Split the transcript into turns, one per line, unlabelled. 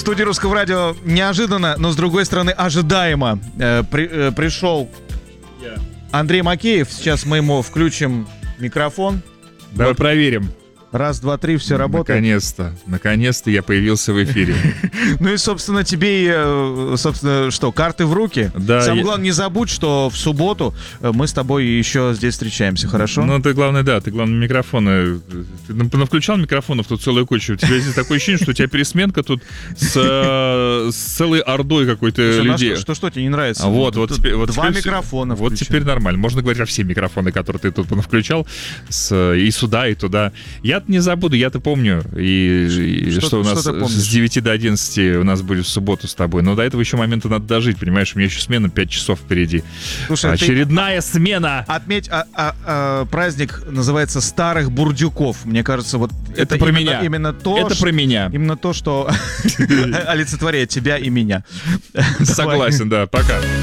студии Русского радио неожиданно, но с другой стороны ожидаемо пришел Андрей Макеев. Сейчас мы ему включим микрофон.
Давай проверим.
Раз, два, три, все работает.
Наконец-то я появился в эфире.
Ну и, собственно, тебе, собственно, что, карты в руки?
Да.
Самое главное, не забудь, что в субботу мы с тобой еще здесь встречаемся, хорошо?
Ну, ты, главное, микрофоны. Ты включал микрофонов тут целую кучу. У тебя здесь такое ощущение, что у тебя пересменка тут с целой ордой какой-то людей.
Что тебе не нравится?
Вот теперь,
два микрофона
вот
включены.
Теперь нормально. Можно говорить о все микрофоны, которые ты тут включал. И сюда, и туда. Я не забуду, я-то помню. И что у нас с 9 до 11 у нас будет в субботу с тобой. Но до этого еще момента надо дожить, понимаешь? У меня еще смена 5 часов впереди.
Слушай,
очередная смена!
Отметь, праздник называется Старых Бурдюков. Мне кажется, вот это
про
именно,
меня.
Именно то,
это про меня.
Именно то, что олицетворяет тебя и меня.
Согласен, да. Пока.